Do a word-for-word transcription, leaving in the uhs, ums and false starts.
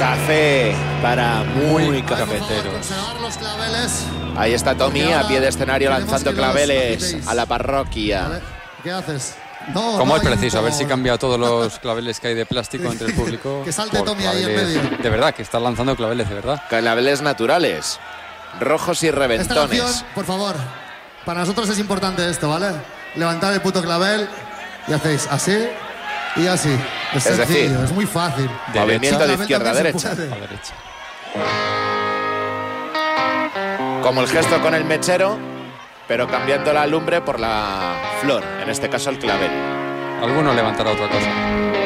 Café para muy, muy cafeteros. Los claveles. Ahí está Tommy a pie de escenario lanzando claveles a la parroquia. Vale. ¿Qué haces? No, Como no es hay un preciso, a ver si poco- cambia todos los claveles que hay de plástico entre el público. Que salte por Tommy ahí en claveles medio. De verdad, que está lanzando claveles de verdad. Claveles naturales, rojos y Esta reventones. canción, por favor, para nosotros es importante esto, ¿vale? Levantad el puto clavel y hacéis así y así. Es, Es sencillo, decir, es muy fácil. Movimiento de Clavel izquierda a también derecha. se A puede. la derecha. Como el gesto con el mechero, pero cambiando la lumbre por la flor, en este caso el clavel. Alguno levantará otra cosa.